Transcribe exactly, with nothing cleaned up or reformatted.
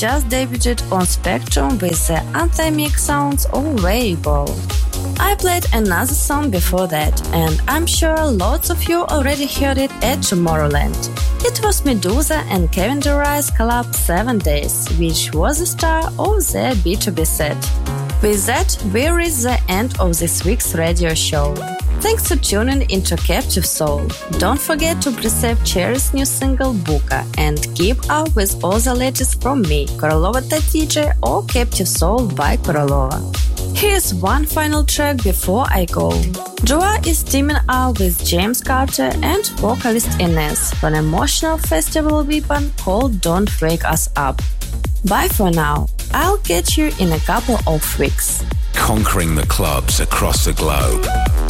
just debuted on Spectrum with the anti-mix sounds of Variable. I played another song before that, and I'm sure lots of you already heard it at Tomorrowland. It was Medusa and Kevin DeRice collab Seven Days, which was the star of their B two B set. With that, we reach the end of this week's radio show. Thanks for tuning into Captive Soul. Don't forget to pre-save Cherry's new single Buka and keep up with all the latest from me, Korolova D J or Captive Soul by Korolova. Here's one final track before I go. Joa is teaming up with James Carter and vocalist Ines for an emotional festival weapon called Don't Wake Us Up. Bye for now. I'll catch you in a couple of weeks. Conquering the clubs across the globe.